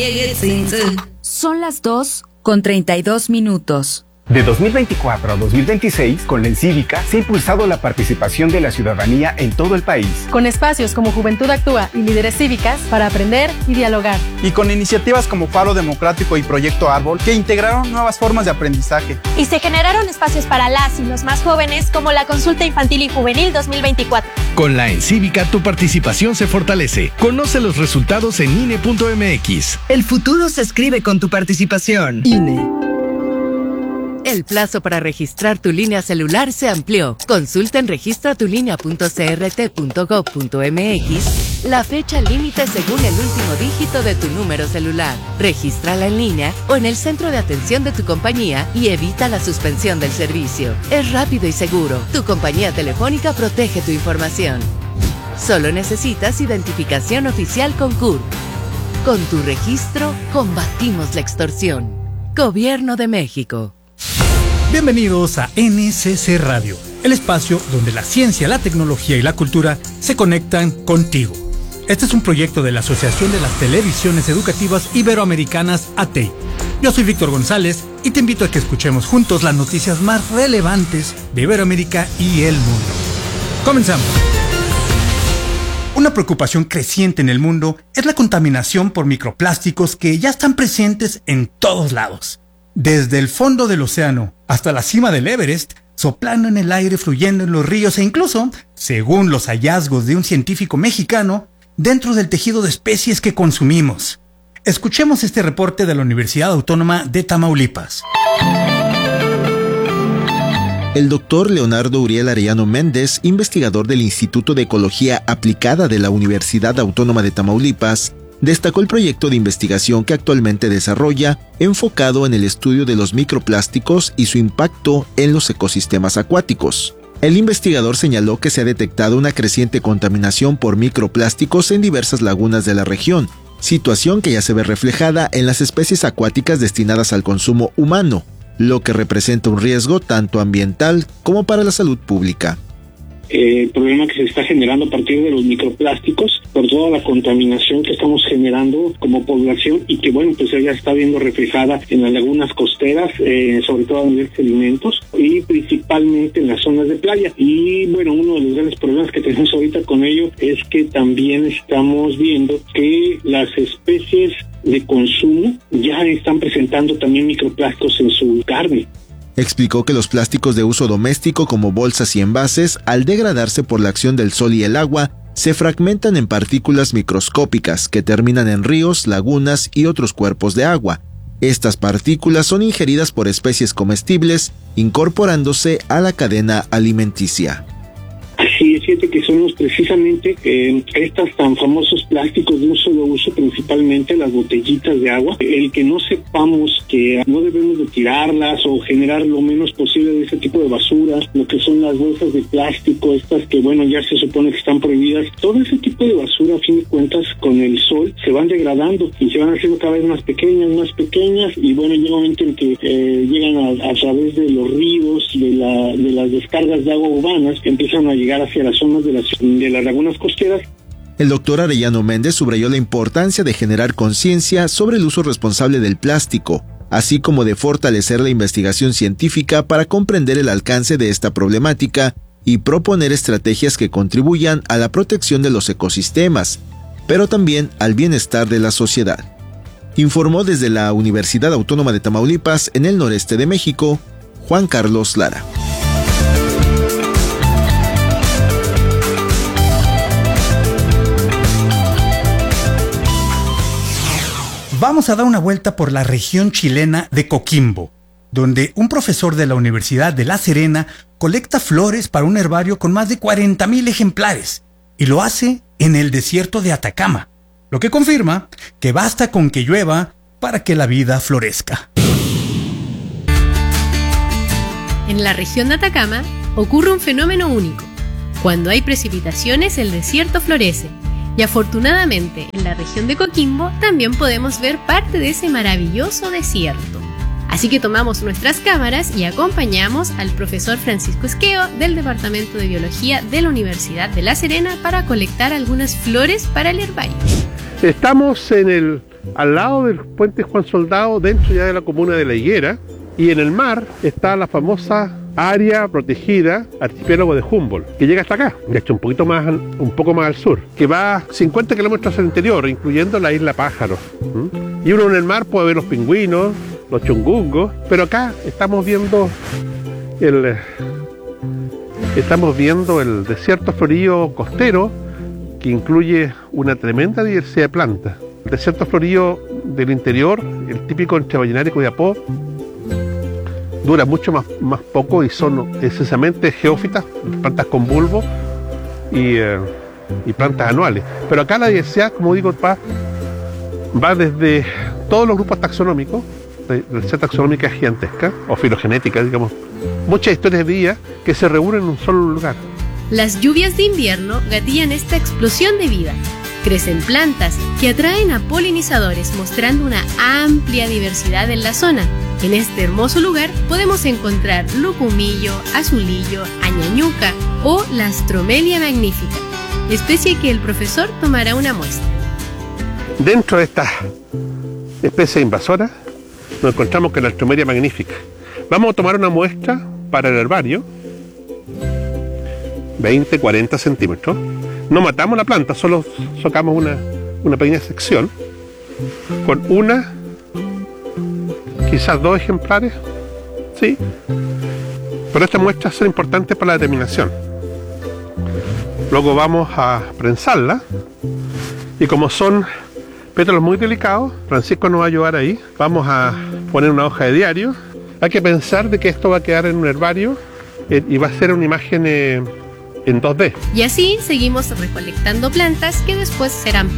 Son las 2:32. De 2024 a 2026, con la Encívica se ha impulsado la participación de la ciudadanía en todo el país. Con espacios como Juventud Actúa y Líderes Cívicas para aprender y dialogar. Y con iniciativas como Faro Democrático y Proyecto Árbol que integraron nuevas formas de aprendizaje. Y se generaron espacios para las y los más jóvenes como la Consulta Infantil y Juvenil 2024. Con la Encívica tu participación se fortalece. Conoce los resultados en INE.mx. El futuro se escribe con tu participación. INE. El plazo para registrar tu línea celular se amplió. Consulta en registratulinea.crt.gov.mx la fecha límite según el último dígito de tu número celular. Regístrala en línea o en el centro de atención de tu compañía y evita la suspensión del servicio. Es rápido y seguro. Tu compañía telefónica protege tu información. Solo necesitas identificación oficial con CURP. Con tu registro, combatimos la extorsión. Gobierno de México. Bienvenidos a NCC Radio, el espacio donde la ciencia, la tecnología y la cultura se conectan contigo. Este es un proyecto de la Asociación de las Televisiones Educativas Iberoamericanas, ATEI. Yo soy Víctor González y te invito a que escuchemos juntos las noticias más relevantes de Iberoamérica y el mundo. Comenzamos. Una preocupación creciente en el mundo es la contaminación por microplásticos que ya están presentes en todos lados. Desde el fondo del océano hasta la cima del Everest, soplando en el aire, fluyendo en los ríos e incluso, según los hallazgos de un científico mexicano, dentro del tejido de especies que consumimos. Escuchemos este reporte de la Universidad Autónoma de Tamaulipas. El doctor Leonardo Uriel Arellano Méndez, investigador del Instituto de Ecología Aplicada de la Universidad Autónoma de Tamaulipas, destacó el proyecto de investigación que actualmente desarrolla, enfocado en el estudio de los microplásticos y su impacto en los ecosistemas acuáticos. El investigador señaló que se ha detectado una creciente contaminación por microplásticos en diversas lagunas de la región, situación que ya se ve reflejada en las especies acuáticas destinadas al consumo humano, lo que representa un riesgo tanto ambiental como para la salud pública. El problema que se está generando a partir de los microplásticos por toda la contaminación que estamos generando como población y que bueno, pues ya está viendo reflejada en las lagunas costeras, sobre todo a nivel de sedimentos y principalmente en las zonas de playa. Y bueno, uno de los grandes problemas que tenemos ahorita con ello es que también estamos viendo que las especies de consumo ya están presentando también microplásticos en su carne. Explicó que los plásticos de uso doméstico como bolsas y envases, al degradarse por la acción del sol y el agua, se fragmentan en partículas microscópicas que terminan en ríos, lagunas y otros cuerpos de agua. Estas partículas son ingeridas por especies comestibles, incorporándose a la cadena alimenticia. Sí, es cierto que son precisamente estos tan famosos plásticos de un solo uso, principalmente las botellitas de agua. El que no sepamos que no debemos de tirarlas o generar lo menos posible de ese tipo de basura, lo que son las bolsas de plástico, estas que bueno, ya se supone que están prohibidas. Todo ese tipo de basura, a fin de cuentas, con el sol se van degradando y se van haciendo cada vez más pequeñas y bueno, llega un momento en que llegan a través de los ríos, de las descargas de agua urbanas, que empiezan a llegar hacia las zonas de las lagunas costeras. El doctor Arellano Méndez subrayó la importancia de generar conciencia sobre el uso responsable del plástico, así como de fortalecer la investigación científica para comprender el alcance de esta problemática y proponer estrategias que contribuyan a la protección de los ecosistemas, pero también al bienestar de la sociedad. Informó desde la Universidad Autónoma de Tamaulipas, en el noreste de México, Juan Carlos Lara. Vamos a dar una vuelta por la región chilena de Coquimbo, donde un profesor de la Universidad de La Serena colecta flores para un herbario con más de 40,000 ejemplares, y lo hace en el desierto de Atacama, lo que confirma que basta con que llueva para que la vida florezca. En la región de Atacama ocurre un fenómeno único. Cuando hay precipitaciones, el desierto florece. Y afortunadamente, en la región de Coquimbo también podemos ver parte de ese maravilloso desierto. Así que tomamos nuestras cámaras y acompañamos al profesor Francisco Esqueo del Departamento de Biología de la Universidad de La Serena para colectar algunas flores para el herbario. Estamos al lado del puente Juan Soldado, dentro ya de la comuna de La Higuera, y en el mar está la famosa área protegida archipiélago de Humboldt, que llega hasta acá, de hecho un poco más al sur, que va 50 kilómetros al interior, incluyendo la isla Pájaro. Y uno en el mar puede ver los pingüinos, los chungungos, pero acá estamos viendo el desierto florío costero, que incluye una tremenda diversidad de plantas. El desierto florío del interior, el típico entre Vallenar y Copiapó, dura mucho más poco y son esencialmente geófitas, plantas con bulbo y plantas anuales. Pero acá la diversidad, como digo, va desde todos los grupos taxonómicos, la diversidad taxonómica es gigantesca, o filogenética, digamos, muchas historias de vida que se reúnen en un solo lugar. Las lluvias de invierno gatillan esta explosión de vida. Crecen plantas que atraen a polinizadores, mostrando una amplia diversidad en la zona. En este hermoso lugar podemos encontrar lucumillo, azulillo, añañuca o la Astromelia magnifica, especie que el profesor tomará una muestra. Dentro de esta especie invasora nos encontramos con la Astromelia magnifica. Vamos a tomar una muestra para el herbario, 20-40 centímetros. No matamos la planta, solo sacamos una pequeña sección con quizás 2 ejemplares, sí, pero estas muestras son importantes para la determinación. Luego vamos a prensarla y como son pétalos muy delicados, Francisco nos va a ayudar ahí. Vamos a poner una hoja de diario. Hay que pensar de que esto va a quedar en un herbario y va a ser una imagen en 2D. Y así seguimos recolectando plantas que después serán